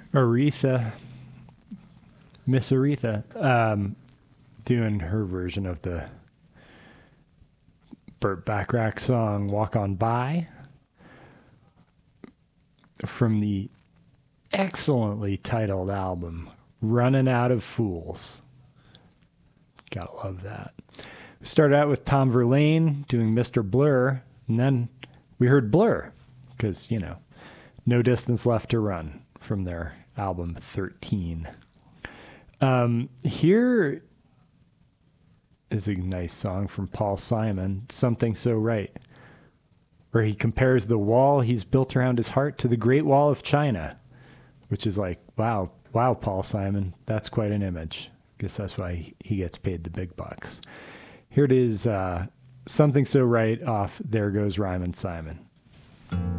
Aretha, Miss Aretha, doing her version of the Burt Bacharach song "Walk On By" from the excellently titled album "Running Out of Fools." Gotta love that. We started out with Tom Verlaine doing Mr. Blur, and then we heard Blur because, No Distance Left to Run from their album 13. Here is a nice song from Paul Simon, Something So Right, where he compares the wall he's built around his heart to the Great Wall of China, which is like, wow, Paul Simon, that's quite an image. I guess that's why he gets paid the big bucks. Here it is, Something So Right off There Goes Rhymin' Simon.